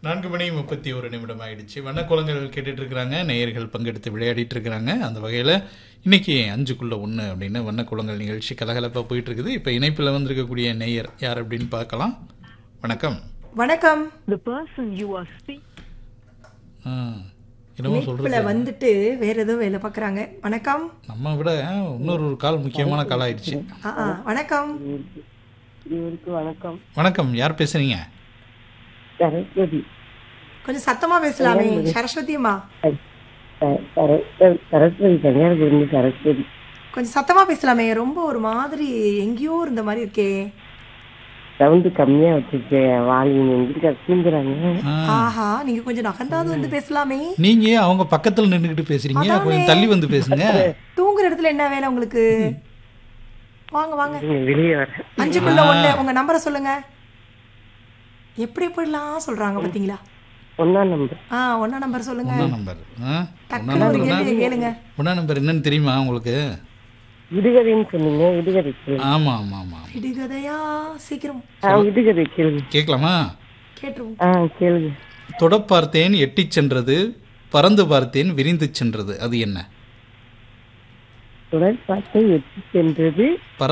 4:31 ஆயிடுச்சு. வண்ணக்கோலங்கள் கேட்டுட்டு இருக்கிறாங்க, நேயர்கள் பங்கெடுத்து விளையாடிட்டு இருக்கிறாங்க. அந்த வகையில் இன்னைக்கு 5க்குள்ள 1 அப்படின்னு வண்ணக்கோலங்கள் நிகழ்ச்சி கலகலப்பாக போயிட்டு இருக்குது. இப்போ இணைப்பில் வந்திருக்கக்கூடிய நேயர் யார் அப்படின்னு பார்க்கலாம். வணக்கம். வணக்கம். The person you are speaking. என்னமோ சொல்றது வந்துட்டு வேற ஏதோ வேலை பார்க்குறாங்க. வணக்கம். நம்ம விட இன்னொரு கால் முக்கியமான கால் ஆயிடுச்சு. வணக்கம். வணக்கம். வணக்கம், யார் பேசுறீங்க? சரஸ்வதி. கொஞ்சம் சத்தமா பேசலாமே. சரஸ்வதியம்மா. சரஸ்வதி கன்னியாகுமரி. சரஸ்வதி கொஞ்சம் சத்தமா பேசலாமே. ரொம்ப ஒரு மாதிரி எங்கேயோ இருந்த மாதிரி இருக்கே. சவுண்டு கம்மியா வச்சிருக்கேன். வால்யூம் எங்கிட்ட தூங்குறாங்க. ஆஹா, நீங்க கொஞ்சம் நகர்ந்தாவது வந்து பேசலாமே. நீங்க அவங்க பக்கத்துல நின்னுக்கிட்டு பேசுறீங்க, கொஞ்சம் தள்ளி வந்து பேசுங்க. தூங்குற இடத்துல என்ன வேலை உங்களுக்கு? வாங்க வாங்க. வெளியே வர 5க்குள்ள 1. உங்க நம்பரை சொல்லுங்க. எப்படி எப்படிலாம் சொல்றாங்க பாத்தீங்களா? 1ஆம் நம்பர். 1ஆம் நம்பர் சொல்லுங்க. 1ஆம் நம்பர். டக்குனு ஒரு கேள்வி கேளுங்க. 1ஆம் நம்பர் என்னன்னு தெரியுமா உங்களுக்கு? விடுகதைன்னு சொன்னீங்க. விடுகதை ஆமா ஆமா ஆமா. விடுகதையா? சீக்கிரம் விடுகதை கேளுங்க. கேட்கலாமா? கேட்டுருவோம். கேளுங்க. தொட பார்த்தேன் எட்டிச் சென்றது, பறந்து பார்த்தேன் விரிந்து சென்றது, அது என்ன? தொடர் பார்த்து எட்டி சென்றது,